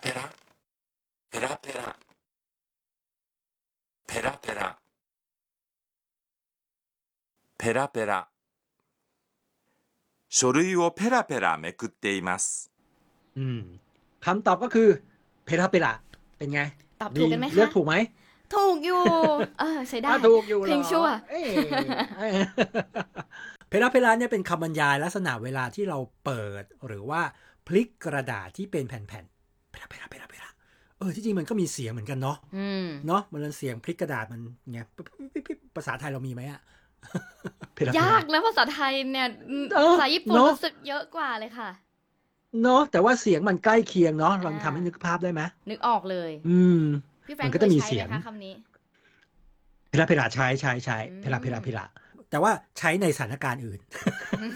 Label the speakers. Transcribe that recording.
Speaker 1: ペラ、ペラペラ、ペラペラ、ペラペラ。書類をペラペラめくっています。
Speaker 2: อืมคำตอบก็คือเพลาเปล่าเป็นไง
Speaker 3: ตอบถู
Speaker 2: ดี
Speaker 3: กกันไหม
Speaker 2: เลือ
Speaker 3: คะ
Speaker 2: กถูกไหม
Speaker 3: ถูกอยู่ ใช้ได้
Speaker 2: ถูกอยู่เหรอ
Speaker 3: เพลงชั่ว
Speaker 2: เอ้ย เพลาเปล่าเนี่ยเป็นคำบรรยายลักษณะเวลาที่เราเปิดหรือว่าพลิกกระดาษที่เป็นแผ่นๆเพลาที่จริงมันก็มีเสียงเหมือนกันเนาะ เนาะมันเป็นเสียงพลิกกระดาษมันไงภาษาไทยเรามีไหมอะเพลาเป
Speaker 3: ยา
Speaker 2: ล่า
Speaker 3: กนะภาษาไทยเนี่ย
Speaker 2: เออ
Speaker 3: ภาษาญี่ปุ่น
Speaker 2: เนอะ
Speaker 3: รู้สึกเยอะกว่าเลยค่ะ
Speaker 2: เนาะแต่ว่าเสียงมันใกล้เคียงเนาะลอง
Speaker 3: อ่า
Speaker 2: ทำให้นึกภาพได้ไหม
Speaker 3: นึกออกเลย พี่แฟรง
Speaker 2: มัน
Speaker 3: ค์
Speaker 2: ก็
Speaker 3: เค
Speaker 2: จะ
Speaker 3: ย
Speaker 2: มี
Speaker 3: ใช้
Speaker 2: เสี
Speaker 3: ไห
Speaker 2: ย
Speaker 3: ม
Speaker 2: ง
Speaker 3: คะคำนี้
Speaker 2: เพลาใช้
Speaker 3: อืม
Speaker 2: เพลาแต่ว่าใช้ในสถานการณ์อื่น